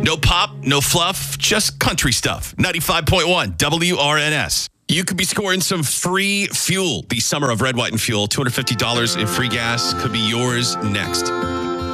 No pop, no fluff, just country stuff. 95.1 WRNS. You could be scoring some free fuel. The summer of Red, White, and Fuel. $250 in free gas could be yours next.